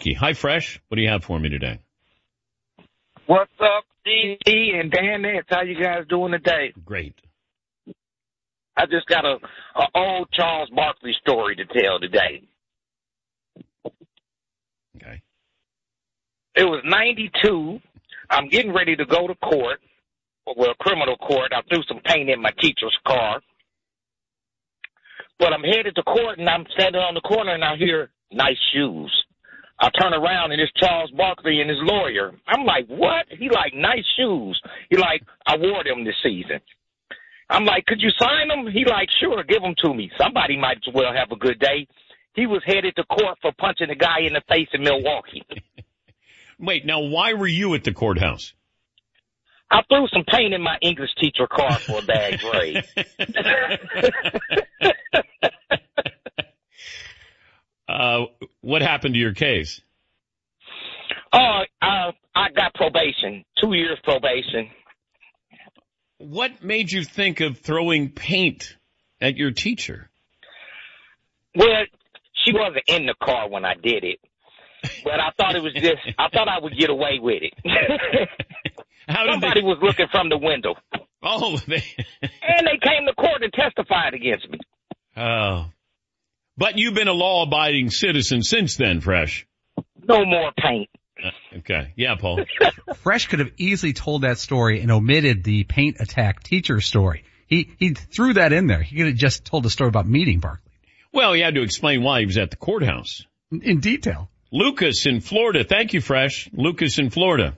Milwaukee. Hi, Fresh. What do you have for me today? What's up, D.D. and Dan Nance? How you guys doing today? Great. I just got a old Charles Barkley story to tell today. Okay. It was 92. I'm getting ready to go to court, well, criminal court. I threw some paint in my teacher's car. But I'm headed to court, and I'm standing on the corner, and I hear nice shoes. I turn around, and it's Charles Barkley and his lawyer. I'm like, what? He like, nice shoes. He like, I wore them this season. I'm like, could you sign them? He like, sure, give them to me. Somebody might as well have a good day. He was headed to court for punching a guy in the face in Milwaukee. Wait, now why were you at the courthouse? I threw some paint in my English teacher car for a bad grade. What happened to your case? I got probation, 2 years probation. What made you think of throwing paint at your teacher? Well, she wasn't in the car when I did it, but I thought I thought I would get away with it. Somebody was looking from the window. Oh, and they came to court and testified against me. Oh. But you've been a law-abiding citizen since then, Fresh. No more paint. Okay. Yeah, Paul. Fresh could have easily told that story and omitted the paint attack teacher story. He threw that in there. He could have just told the story about meeting Barkley. Well, he had to explain why he was at the courthouse. In detail. Lucas in Florida. Thank you, Fresh. Lucas in Florida.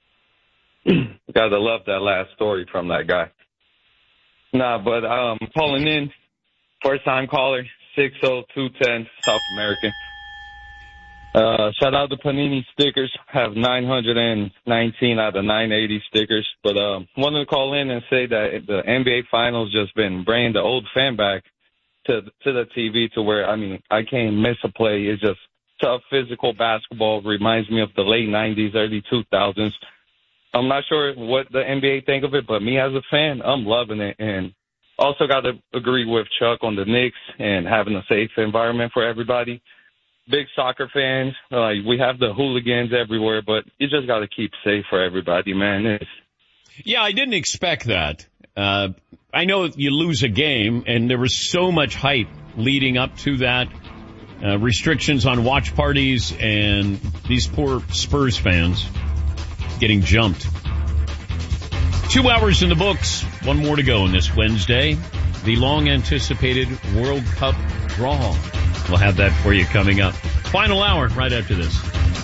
Gotta love that last story from that guy. Nah, but calling in, first-time caller, 60210, South American. Shout out to Panini stickers. Have 919 out of 980 stickers. But wanted to call in and say that the NBA Finals just been bringing the old fan back to the TV to where, I can't miss a play. It's just tough physical basketball. Reminds me of the late 90s, early 2000s. I'm not sure what the NBA think of it, but me as a fan, I'm loving it. And also got to agree with Chuck on the Knicks and having a safe environment for everybody. Big soccer fans, we have the hooligans everywhere, but you just got to keep safe for everybody, man. Yeah, I didn't expect that. I know you lose a game, and there was so much hype leading up to that. Restrictions on watch parties, and these poor Spurs fans getting jumped. 2 hours in the books. One more to go on this Wednesday. The long-anticipated World Cup draw. We'll have that for you coming up. Final hour right after this.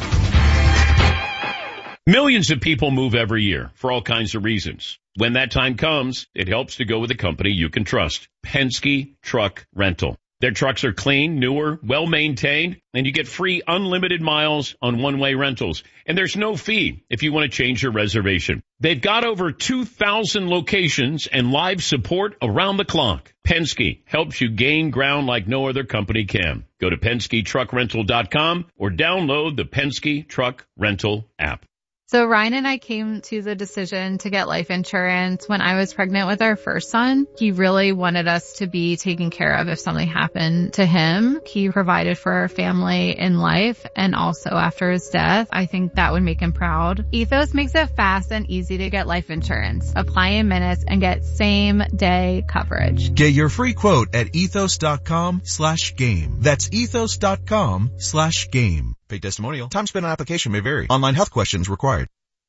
Millions of people move every year for all kinds of reasons. When that time comes, it helps to go with a company you can trust. Penske Truck Rental. Their trucks are clean, newer, well-maintained, and you get free unlimited miles on one-way rentals. And there's no fee if you want to change your reservation. They've got over 2,000 locations and live support around the clock. Penske helps you gain ground like no other company can. Go to PenskeTruckRental.com or download the Penske Truck Rental app. So Ryan and I came to the decision to get life insurance when I was pregnant with our first son. He really wanted us to be taken care of if something happened to him. He provided for our family in life and also after his death. I think that would make him proud. Ethos makes it fast and easy to get life insurance. Apply in minutes and get same-day coverage. Get your free quote at ethos.com/game. That's ethos.com/game. Paid testimonial. Time spent on application may vary. Online health questions required.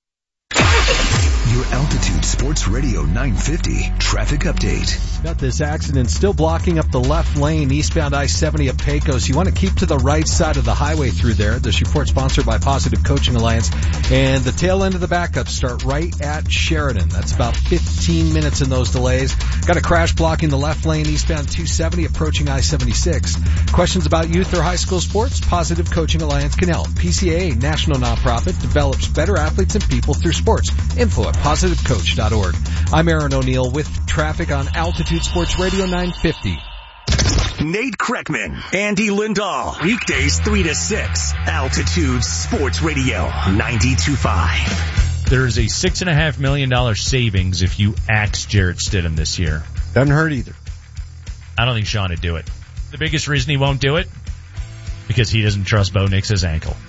Your Altitude Sports Radio 950 traffic update. Got this accident still blocking up the left lane eastbound I-70 at Pecos. You want to keep to the right side of the highway through there. This report sponsored by Positive Coaching Alliance. And the tail end of the backups start right at Sheridan. That's about 15 minutes in those delays. Got a crash blocking the left lane eastbound 270 approaching I-76. Questions about youth or high school sports? Positive Coaching Alliance can help. PCAA, national nonprofit, develops better athletes and people through sports. Info at positivecoach.org. I'm Aaron O'Neill with traffic on Altitude Sports Radio 950. Nate Kreckman, Andy Lindahl, weekdays 3 to 6. Altitude Sports Radio 92.5. There's a $6.5 million savings if you axe Jarrett Stidham this year. Doesn't hurt either. I don't think Sean would do it. The biggest reason he won't do it? Because he doesn't trust Bo Nix's ankle.